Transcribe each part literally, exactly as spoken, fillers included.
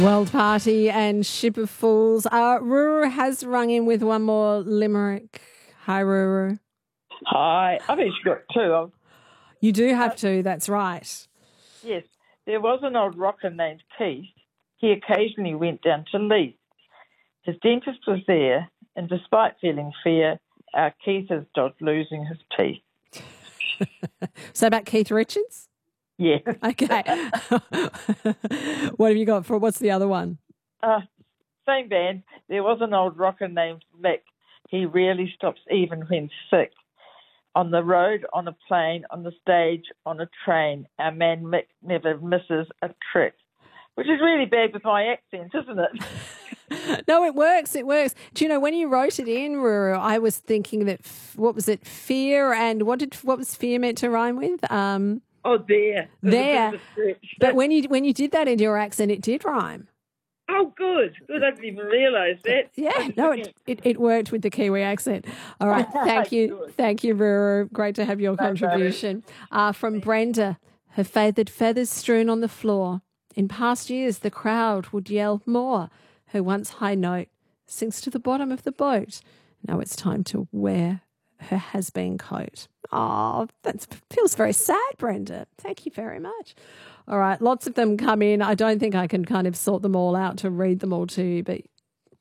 World Party and Ship of Fools. Uh, Ruru has rung in with one more limerick. Hi, Ruru. Hi. I've actually got two. I've, You do have to, that's right. yes. There was an old rocker named Keith. He occasionally went down to Leith. His dentist was there, and despite feeling fear, our Keith has stopped losing his teeth. So about Keith Richards? Yeah. Okay. What have you got for, what's the other one? Uh, same band. There was an old rocker named Mick. He rarely stops even when sick. On the road, on a plane, on the stage, on a train, our man Mick never misses a trick. Which is really bad with my accent, isn't it? No, it works. It works. Do you know, when you wrote it in, Ruru, I was thinking that, what was it, fear and what did what was fear meant to rhyme with? Um, oh, there. There. But when you when you did that in your accent, it did rhyme. Oh, good. Good. I didn't even realise that. Yeah, no, it, it it worked with the Kiwi accent. All right, thank you. Thank you, Ruru. Great to have your contribution. Uh, from Brenda, her feathered feathers strewn on the floor. In past years, the crowd would yell more. Her once high note sinks to the bottom of the boat. Now it's time to wear her has-been coat. Oh, that feels very sad, Brenda. Thank you very much. All right, lots of them come in. I don't think I can kind of sort them all out to read them all to you, but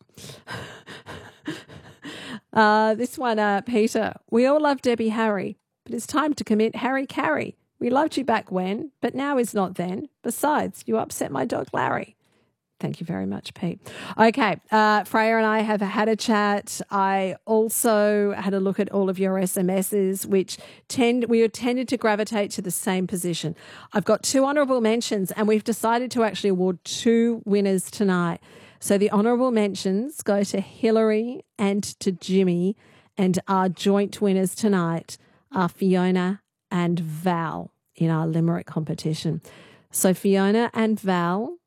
uh, this one, uh, Peter. We all love Debbie Harry, but it's time to commit Harry Carey. We loved you back when, but now is not then. Besides, you upset my dog Larry. Thank you very much, Pete. Okay, uh, Freya and I have had a chat. I also had a look at all of your S M Ses, which tend we tended to gravitate to the same position. I've got two honourable mentions, and we've decided to actually award two winners tonight. So the honourable mentions go to Hillary and to Jimmy, and our joint winners tonight are Fiona and Val in our Limerick competition. So Fiona and Val,